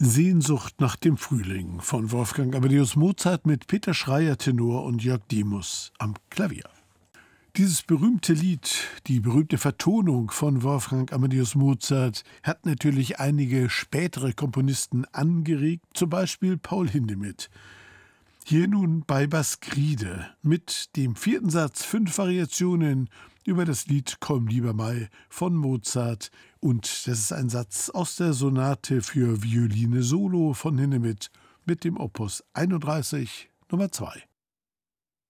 Sehnsucht nach dem Frühling von Wolfgang Amadeus Mozart mit Peter Schreyer Tenor und Jörg Demus am Klavier. Dieses berühmte Lied, die berühmte Vertonung von Wolfgang Amadeus Mozart, hat natürlich einige spätere Komponisten angeregt, zum Beispiel Paul Hindemith. Hier nun bei Baskride mit dem vierten Satz 5 Variationen über das Lied Komm lieber Mai von Mozart, und das ist ein Satz aus der Sonate für Violine Solo von Hindemith mit dem Opus 31 Nummer 2.